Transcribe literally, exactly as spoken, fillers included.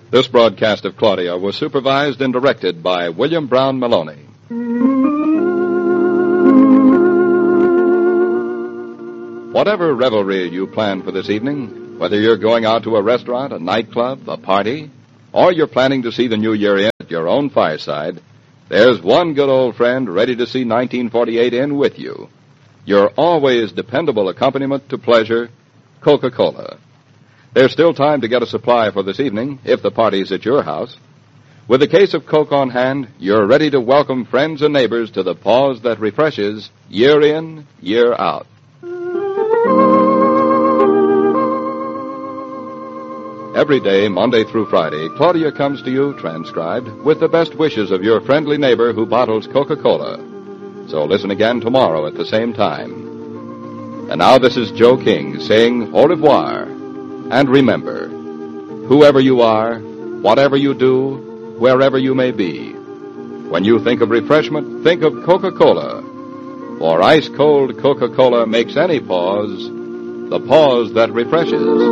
This broadcast of Claudia was supervised and directed by William Brown Maloney. Whatever revelry you plan for this evening, whether you're going out to a restaurant, a nightclub, a party, or you're planning to see the new year in at your own fireside, there's one good old friend ready to see nineteen forty-eight in with you. Your always dependable accompaniment to pleasure, Coca-Cola. There's still time to get a supply for this evening, if the party's at your house. With a case of Coke on hand, you're ready to welcome friends and neighbors to the pause that refreshes year in, year out. Every day, Monday through Friday, Claudia comes to you, transcribed, with the best wishes of your friendly neighbor who bottles Coca-Cola. So listen again tomorrow at the same time. And now this is Joe King saying au revoir. And remember, whoever you are, whatever you do, wherever you may be, when you think of refreshment, think of Coca-Cola. For ice-cold Coca-Cola makes any pause the pause that refreshes.